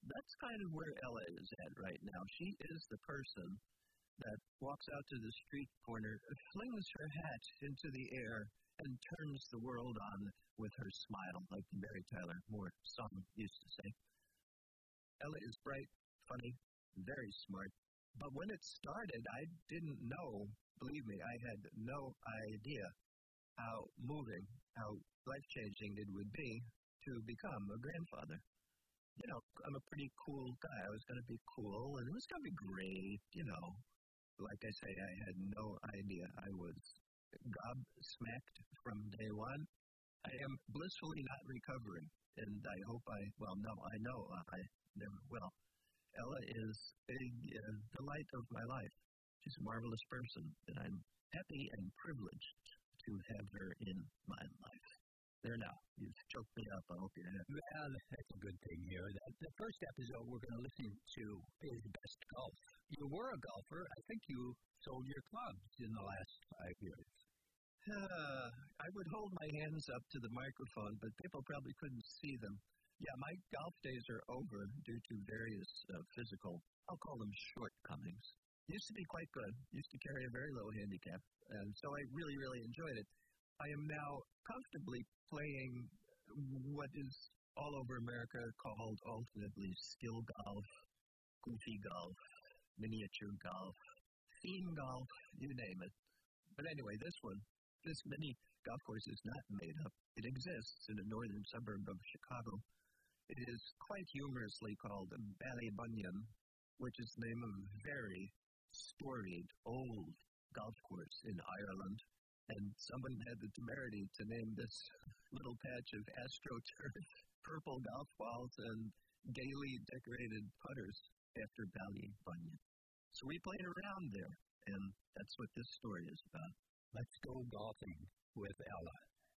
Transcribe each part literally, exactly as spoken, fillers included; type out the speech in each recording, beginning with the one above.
that's kind of where Ella is at right now. She is the person that walks out to the street corner, flings her hat into the air, and turns the world on with her smile, like Mary Tyler Moore song used to say. Ella is bright, funny, very smart. But when it started, I didn't know, believe me, I had no idea how moving, how life-changing it would be to become a grandfather. You know, I'm a pretty cool guy. I was going to be cool, and it was going to be great, you know. Like I say, I had no idea. I was gobsmacked from day one. I am blissfully not recovering, and I hope I, well, no, I know I never will. Ella is a uh, delight of my life. She's a marvelous person, and I'm happy and privileged to have her in my life. There now. You've choked me up. I hope you're happy. Well, that's a good thing here. The, the first episode we're going to listen to is Best Golf. You were a golfer. I think you sold your clubs in the last five years. Uh, I would hold my hands up to the microphone, but people probably couldn't see them. Yeah, my golf days are over due to various uh, physical, I'll call them shortcomings. Used to be quite good. Used to carry a very low handicap, and so I really, really enjoyed it. I am now comfortably playing what is all over America called alternately skill golf, goofy golf, miniature golf, theme golf, you name it. But anyway, this one, this mini golf course is not made up. It exists in a northern suburb of Chicago. It is quite humorously called Ballybunion, which is the name of a very storied, old golf course in Ireland. And someone had the temerity to name this little patch of AstroTurf purple golf balls and gaily decorated putters after Ballybunion. So we played around there, and that's what this story is about. Let's go golfing with Ella.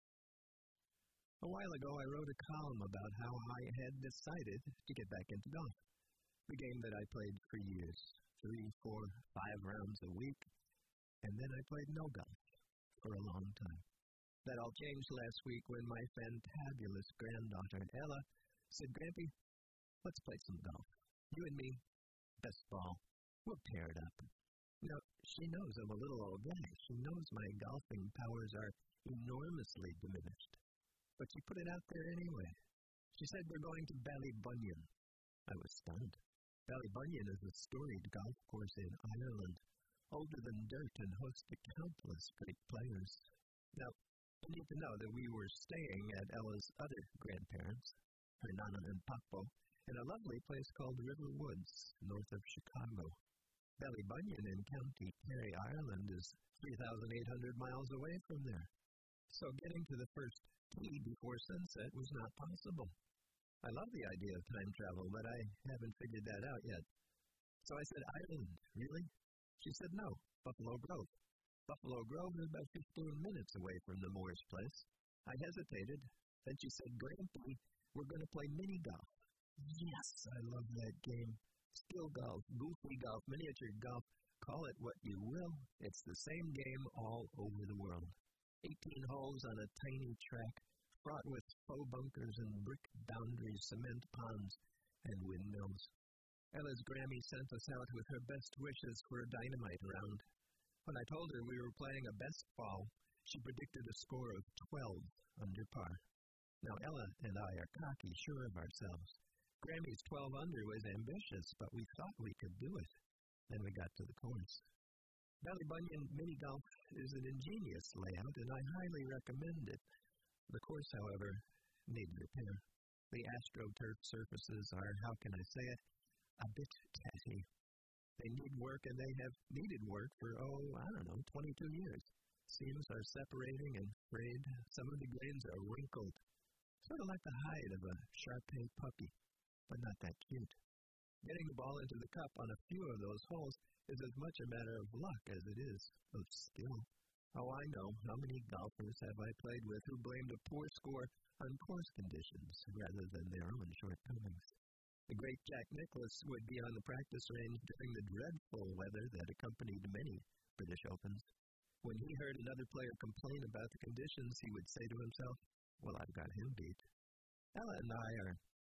A while ago, I wrote a column about how I had decided to get back into golf. The game that I played for years, three, four, five rounds a week, and then I played no golf for a long time. That all changed last week when my fantabulous granddaughter, Ella, said, "Grampy, let's play some golf. You and me, best ball. We'll tear it up." Now, she knows I'm a little old guy. She knows my golfing powers are enormously diminished. But she put it out there anyway. She said, "We're going to Ballybunion." I was stunned. Ballybunion is a storied golf course in Ireland, older than dirt and hosted countless great players. Now, you need to know that we were staying at Ella's other grandparents, her Nana and Papo, in a lovely place called River Woods, north of Chicago. Ballybunion in County Kerry, Ireland, is three thousand eight hundred miles away from there. So getting to the first tee before sunset was not possible. I love the idea of time travel, but I haven't figured that out yet. So I said, "Ireland, really?" She said, "No, Buffalo Grove." Buffalo Grove is about fifteen minutes away from the Moore's place. I hesitated. Then she said, "Grampy, we're going to play mini golf." Yes, I love that game. Skill golf, goofy golf, miniature golf, call it what you will. It's the same game all over the world. eighteen holes on a tiny track, fraught with faux bunkers and brick boundaries, cement ponds, and windmills. Ella's Grammy sent us out with her best wishes for a dynamite round. When I told her we were playing a best ball, she predicted a score of twelve under par. Now, Ella and I are cocky, sure of ourselves. Grammy's twelve under was ambitious, but we thought we could do it. Then we got to the course. Ballybunion mini golf is an ingenious layout, and I highly recommend it. The course, however, needs repair. The AstroTurf surfaces are, how can I say it, a bit tatty. They need work, and they have needed work for, oh, I don't know, twenty-two years. Seams are separating and frayed. Some of the grains are wrinkled, sort of like the hide of a Shar-Pei puppy, but not that cute. Getting the ball into the cup on a few of those holes is as much a matter of luck as it is of skill. Oh, I know. How many golfers have I played with who blamed a poor score on course conditions rather than their own shortcomings? The great Jack Nicklaus would be on the practice range during the dreadful weather that accompanied many British Opens. When he heard another player complain about the conditions, he would say to himself, "Well, I've got him beat." Ella and I are